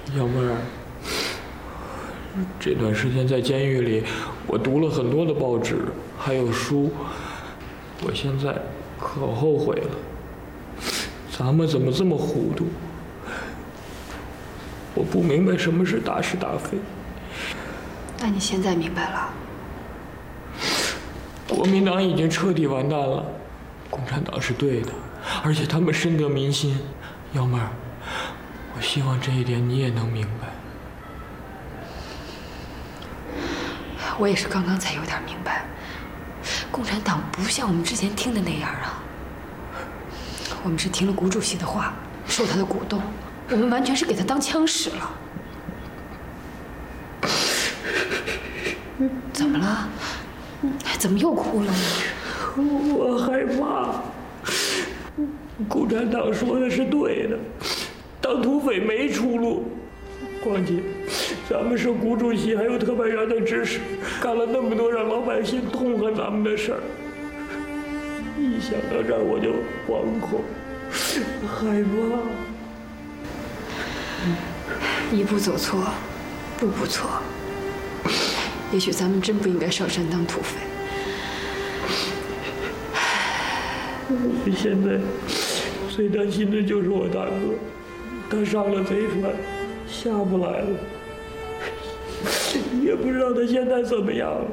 小妹儿，这段时间在监狱里，我读了很多的报纸，还有书，我现在可后悔了。咱们怎么这么糊涂？我不明白什么是大是大非。 那你现在明白了？ 国民党已经彻底完蛋了，共产党是对的，而且他们深得民心。幺妹儿，我希望这一点你也能明白。 我也是刚刚才有点明白，共产党不像我们之前听的那样啊。我们是听了谷主席的话，受他的鼓动，我们完全是给他当枪使了。怎么了？怎么又哭了呢？ 我害怕。共产党说的是对的，当土匪没出路。况且，咱们受谷主席还有特派员的指使，干了那么多让老百姓痛恨咱们的事儿。一想到这儿我就惶恐、害怕。 一步走错，步步错。也许咱们真不应该上山当土匪。 我现在最担心的就是我大哥，他上了贼船，下不来了，也不知道他现在怎么样了。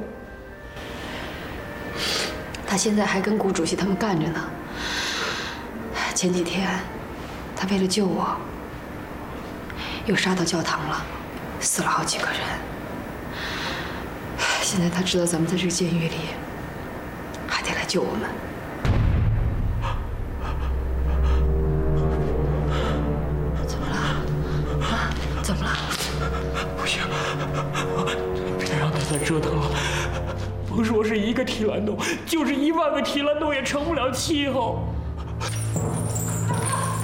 他现在还跟谷主席他们干着呢。前几天，他为了救我，又杀到教堂了，死了好几个人。现在他知道咱们在这个监狱里，还得来救我们。怎么了？啊？怎么了？ 不行，别让他再折腾了。甭说是一个提篮洞，就是1万个提篮洞也成不了气候。